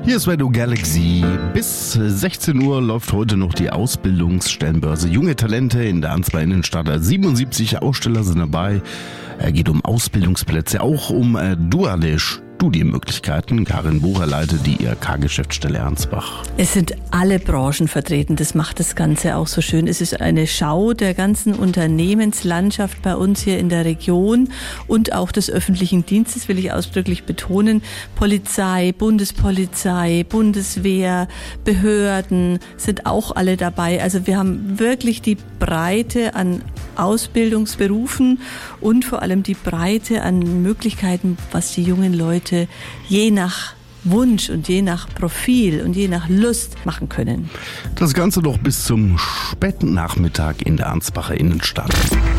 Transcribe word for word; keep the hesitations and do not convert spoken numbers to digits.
Hier ist Radio Galaxy. Bis sechzehn Uhr läuft heute noch die Ausbildungsstellenbörse Junge Talente in der Ansbach Innenstadt. siebenundsiebzig Aussteller sind dabei. Es geht um Ausbildungsplätze, auch um äh, duale Studienmöglichkeiten. Karin Bohrer leitet die I H K-Geschäftsstelle Ansbach. Es sind alle Branchen vertreten, das macht das Ganze auch so schön. Es ist eine Schau der ganzen Unternehmenslandschaft bei uns hier in der Region und auch des öffentlichen Dienstes, will ich ausdrücklich betonen. Polizei, Bundespolizei, Bundeswehr, Behörden sind auch alle dabei. Also wir haben wirklich die Breite an Ausbildungsberufen und vor allem die Breite an Möglichkeiten, was die jungen Leute je nach Wunsch und je nach Profil und je nach Lust machen können. Das Ganze noch bis zum späten Nachmittag in der Ansbacher Innenstadt.